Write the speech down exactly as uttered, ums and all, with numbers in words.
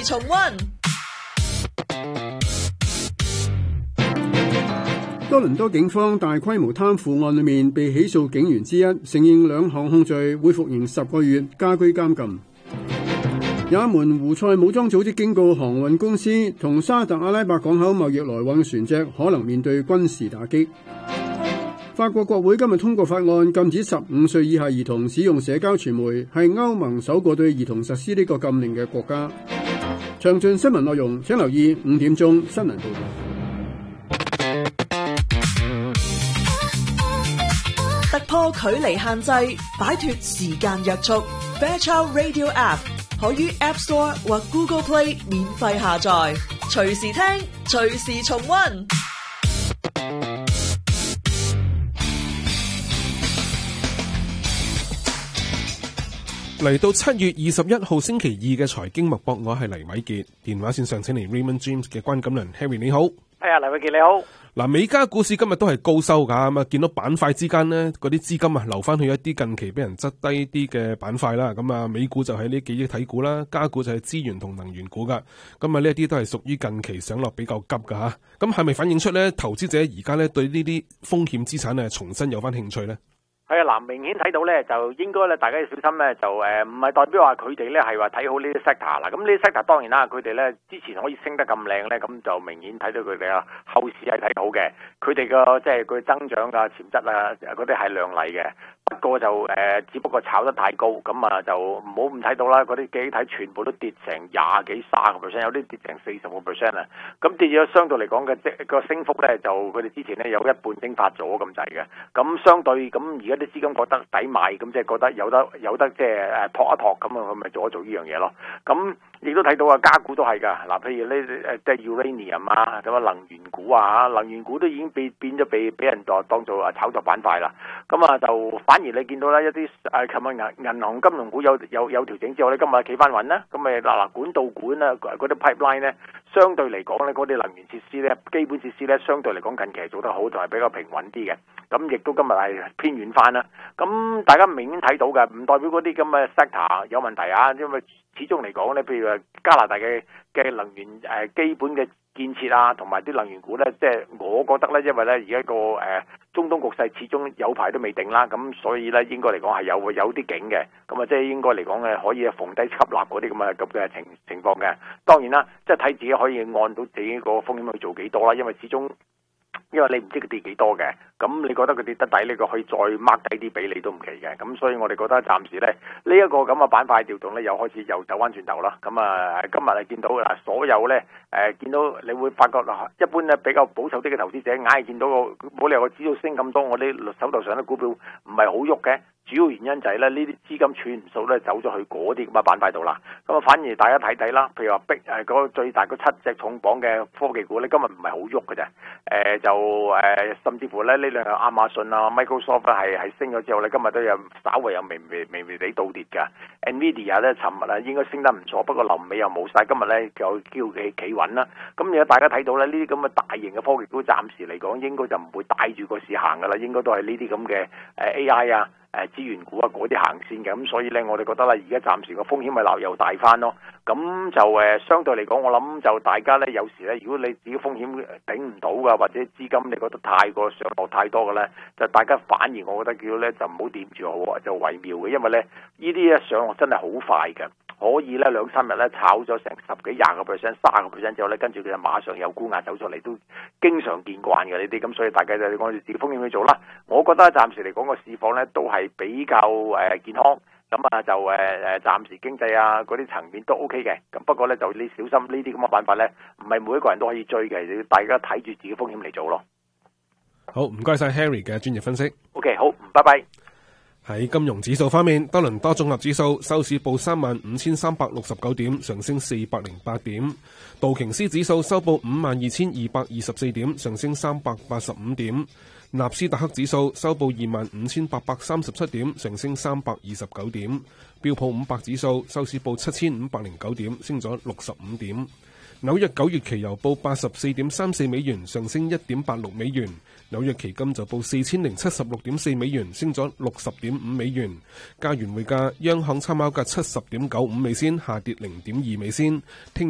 時重溫。 多倫多警方大規模貪腐案裏面被起訴警員之一承認兩項控罪，會服刑十個月，家居監禁。也門胡塞武裝組織警告航運公司同沙特阿拉伯港口貿易來往嘅船隻可能面對軍事打擊。法國國會今日通過法案，禁止十五歲以下兒童使用社交傳媒，係歐盟首個對兒童實施呢個禁令嘅國家。詳盡新聞內容請留意五點鐘新聞報道。 突破距離限制，擺脫時間約束。Fairchild Radio App 可於 App Store 或 Google Play 免費下載，隨時聽，隨時重溫。 嚟到七月二十一號星期二嘅財經脈搏，我係黎偉傑。電話線上請嚟 Raymond James 嘅關錦麟 Harry， 你好。 係啊，黎偉傑你好。 嗱，美加股市今日都係高收噶，咁啊見到板塊之間呢，嗰啲資金啊流翻去一啲近期俾人執低啲嘅板塊啦。咁啊，美股就係呢幾隻體股啦，加股就係資源同能源股噶。咁啊，呢一啲都係屬於近期上落比較急噶吓。咁係咪反映出咧投資者而家咧對呢啲風險資產咧重新有翻興趣咧？ 係啊，嗱，明顯睇到咧，就應該咧，大家要小心咧，就誒唔係代表話佢哋咧係話睇好呢啲 sector 啦。咁呢啲 sector 當然啦，佢哋咧之前可以升得咁靚咧，咁就明顯睇到佢哋啊後市係睇好嘅。佢哋個即係佢增長嘅潛質啊，嗰啲係亮麗嘅。不過就誒、呃，只不過炒得太高，咁啊就唔好唔睇到啦。嗰啲記憶體全部都跌成廿幾、卅個 percent， 有啲跌成四十個 percent 啊。咁跌咗相對嚟講嘅即個升幅咧，就佢哋之前咧有一半蒸發咗咁滯嘅。咁相對咁而家啲資金覺得抵買，咁即係覺得有得有得即係誒托一托咁啊，佢咪做一做呢樣嘢咯。咁亦都睇到啊，加股都係㗎。嗱，譬如呢誒即係 uranium 啊，咁啊能源股啊，能源股都已經變變咗被俾人當當做啊炒作板塊啦。咁啊就反而你見到咧一啲誒琴日銀銀行金融股有有有調整之後咧，今日企翻穩啦。咁咪嗱嗱管道管啊嗰啲 pipeline 咧，相對嚟講咧嗰啲能源設施咧、基本設施咧，相對嚟講近期係做得好，就係比較平穩啲嘅。咁亦都今日係偏軟翻啦。咁大家明顯睇到嘅，唔代表嗰啲咁嘅 sector 有問題啊。因為始終嚟講咧，譬如話加拿大嘅嘅能源誒、呃、基本嘅建設啊，同埋啲能源股咧，即係我覺得咧，因為咧而家個誒、呃、中東局勢始終有排都未定啦，咁所以咧應該嚟講係有有啲景嘅，咁啊即係應該嚟講嘅可以逢低吸納嗰啲咁嘅咁嘅情情況嘅。當然啦，即係睇自己可以按到自己個風險去做幾多啦，因為始終。因為你唔知佢跌幾多嘅，咁你覺得佢跌得底，你個可以再 mark 低啲俾你都唔奇嘅。咁所以我哋覺得暫時咧，呢、這、一個咁嘅板塊調動咧，又開始又走翻轉頭啦。咁啊，今日係見到嗱，所有咧誒、呃、見到你會發覺嗱，一般咧比較保守啲嘅投資者，硬係見到個冇理由個指數升咁多，我啲手頭上啲股票唔係好喐嘅。主要原因就係咧，呢啲資金全數咧走咗去嗰啲咁嘅板塊度啦。咁啊，反而大家睇睇啦，譬如話逼誒嗰最大嗰七隻重磅嘅科技股咧，今日唔係好喐嘅啫。誒、呃、就誒、呃，甚至乎咧呢兩個亞馬遜啊、Microsoft 咧係係升咗之後咧，今日都有稍微有微微微微地倒跌㗎。Nvidia 咧，尋日啊應該升得唔錯，不過臨尾又冇晒。今日咧就叫佢企穩啦。咁而家大家睇到咧，呢啲咁嘅大型嘅科技股，暫時嚟講應該就唔會帶住個市行㗎啦，應該都係呢啲咁嘅誒 A I 啊。誒資源股啊嗰啲行先嘅，咁所以咧我哋覺得咧而家暫時個風險咪流又大翻咯，咁就誒、呃、相對嚟講，我諗就大家咧有時咧，如果你自己風險頂唔到噶，或者資金你覺得太過上落太多嘅咧，就大家反而我覺得叫咧就唔好掂住好就為妙嘅，因為咧呢啲咧上落真係好快嘅。可以咧兩三日咧炒咗成十幾廿個 percent、卅個 percent 之後咧，跟住佢就馬上有沽壓走出嚟，都經常見慣嘅呢啲，咁所以大家就講住自己風險去做啦。我覺得暫時嚟講個市況咧都係比較誒、呃、健康，咁啊就誒誒、呃、暫時經濟啊嗰啲層面都 OK 嘅，咁不過咧就你小心呢啲咁嘅辦法咧，唔係每一個人都可以追嘅，要大家睇住自己風險嚟做咯。 好，唔該晒 Harry 嘅專業分析。 OK， 好，拜拜。 喺金融指數方面，多倫多綜合指數收市報三萬五千三百六十九點，上升四百零八點；道瓊斯指數收報五萬二千二百二十四點，上升三百八十五點；納斯達克指數收報二萬五千八百三十七點，上升三百二十九點；標普五百指數收市報七千五百零九點，升咗六十五點；紐約九月期油報八十四點三四美元，上升一點八六美元；紐約期金就報四千零七十六點四美元，升咗六十點五美元。加元匯價，央行參考價七十點九五美仙，下跌零點二美仙。聽